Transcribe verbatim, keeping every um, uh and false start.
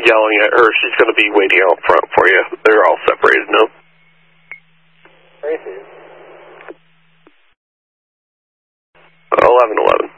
yelling at her. She's going to be waiting out front for you. They're all separated now. Tracy. eleven eleven.